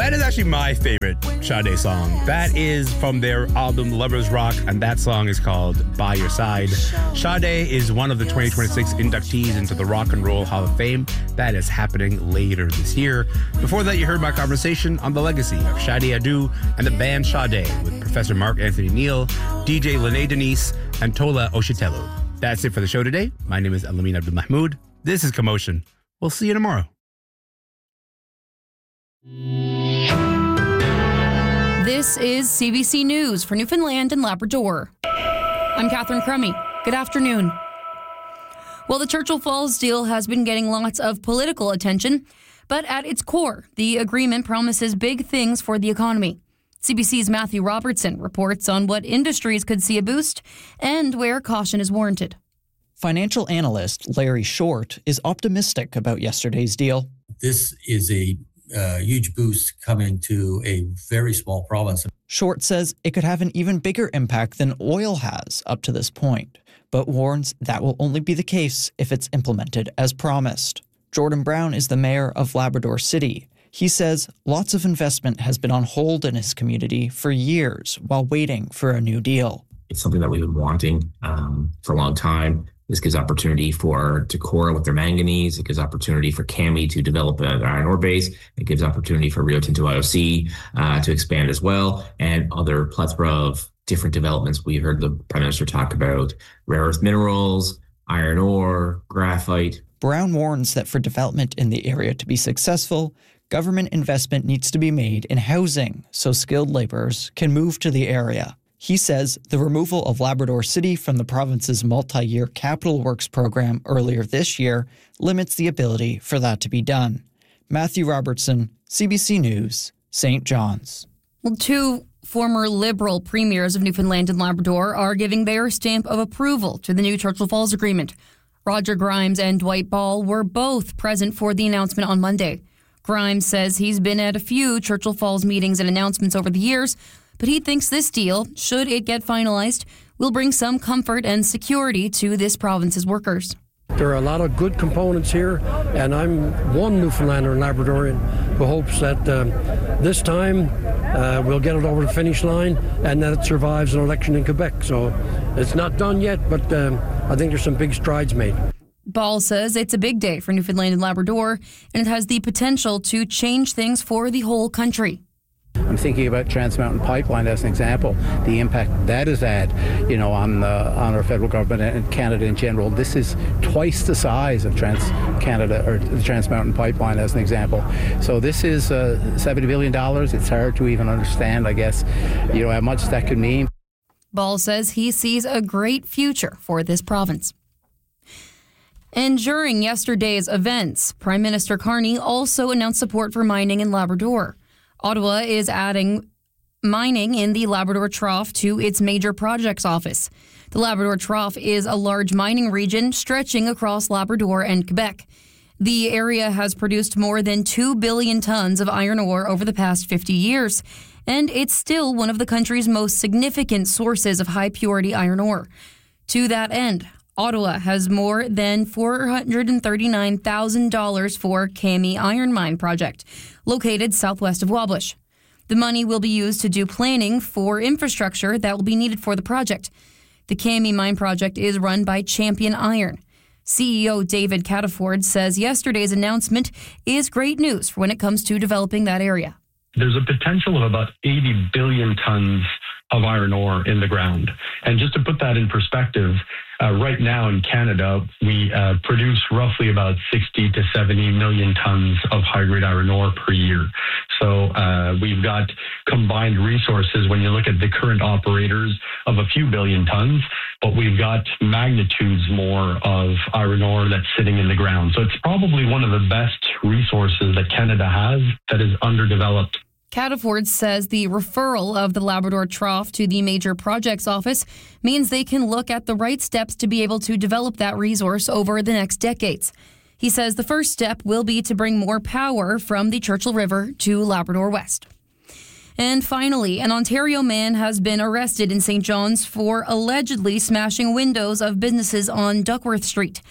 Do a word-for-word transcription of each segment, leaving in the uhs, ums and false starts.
That is actually my favorite Sade song. That is from their album Lovers Rock, and that song is called By Your Side. Sade is one of the twenty twenty-six inductees into the Rock and Roll Hall of Fame. That is happening later this year. Before that, you heard my conversation on the legacy of Sade Adu and the band Sade with Professor Mark Anthony Neal, D J Lene Denise, and Tola Oshitelu. That's it for the show today. My name is Alamin Abdul Mahmoud. This is Commotion. We'll see you tomorrow. This is C B C News for Newfoundland and Labrador. I'm Catherine Crummy. Good afternoon. Well, the Churchill Falls deal has been getting lots of political attention, but at its core, the agreement promises big things for the economy. C B C's Matthew Robertson reports on what industries could see a boost and where caution is warranted. Financial analyst Larry Short is optimistic about yesterday's deal. This is a uh, huge boost coming to a very small province. Short says it could have an even bigger impact than oil has up to this point, but warns that will only be the case if it's implemented as promised. Jordan Brown is the mayor of Labrador City. He says lots of investment has been on hold in his community for years while waiting for a new deal. It's something that we've been wanting um, for a long time. This gives opportunity for Decorah with their manganese. It gives opportunity for C A M I to develop an iron ore base. It gives opportunity for Rio Tinto I O C uh, to expand as well, and other plethora of different developments. We heard the Prime Minister talk about rare earth minerals, iron ore, graphite. Brown warns that for development in the area to be successful, government investment needs to be made in housing so skilled laborers can move to the area. He says the removal of Labrador City from the province's multi-year Capital Works program earlier this year limits the ability for that to be done. Matthew Robertson, C B C News, Saint John's. Well, two former Liberal premiers of Newfoundland and Labrador are giving their stamp of approval to the new Churchill Falls Agreement. Roger Grimes and Dwight Ball were both present for the announcement on Monday. Grimes says he's been at a few Churchill Falls meetings and announcements over the years, but he thinks this deal, should it get finalized, will bring some comfort and security to this province's workers. There are a lot of good components here, and I'm one Newfoundlander and Labradorian who hopes that um, this time uh, we'll get it over the finish line and that it survives an election in Quebec. So it's not done yet, but um, I think there's some big strides made. Ball says it's a big day for Newfoundland and Labrador, and it has the potential to change things for the whole country. I'm thinking about Trans Mountain Pipeline as an example, the impact that has had, you know, on the, on our federal government and Canada in general. This is twice the size of Trans Canada or the Trans Mountain Pipeline as an example. So this is uh, seventy billion dollars. It's hard to even understand, I guess, you know, how much that could mean. Ball says he sees a great future for this province. And during yesterday's events, Prime Minister Carney also announced support for mining in Labrador. Ottawa is adding mining in the Labrador Trough to its major projects office. The Labrador Trough is a large mining region stretching across Labrador and Quebec. The area has produced more than two billion tons of iron ore over the past fifty years, and it's still one of the country's most significant sources of high-purity iron ore. To that end, Ottawa has more than four hundred thirty-nine thousand dollars for C A M I Iron Mine project, located southwest of Wabush. The money will be used to do planning for infrastructure that will be needed for the project. The C A M I Mine project is run by Champion Iron. C E O David Cataford says yesterday's announcement is great news when it comes to developing that area. There's a potential of about eighty billion tons of iron ore in the ground. And just to put that in perspective, uh, right now in Canada, we uh, produce roughly about sixty to seventy million tons of high-grade iron ore per year. So uh, we've got combined resources when you look at the current operators of a few billion tons, but we've got magnitudes more of iron ore that's sitting in the ground. So it's probably one of the best resources that Canada has that is underdeveloped. Cataford says the referral of the Labrador Trough to the Major Projects Office means they can look at the right steps to be able to develop that resource over the next decades. He says the first step will be to bring more power from the Churchill River to Labrador West. And finally, an Ontario man has been arrested in Saint John's for allegedly smashing windows of businesses on Duckworth Street.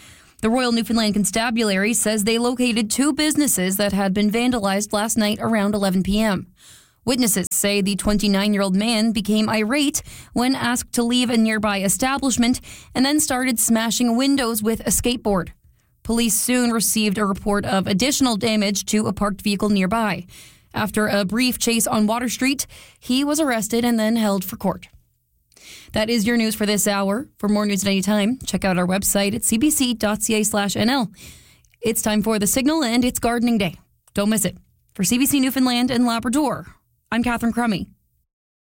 The Royal Newfoundland Constabulary says they located two businesses that had been vandalized last night around eleven p.m. Witnesses say the twenty-nine-year-old man became irate when asked to leave a nearby establishment and then started smashing windows with a skateboard. Police soon received a report of additional damage to a parked vehicle nearby. After a brief chase on Water Street, he was arrested and then held for court. That is your news for this hour. For more news at any time, check out our website at cbc.ca slash NL. It's time for The Signal and it's gardening day. Don't miss it. For C B C Newfoundland and Labrador, I'm Catherine Crummy.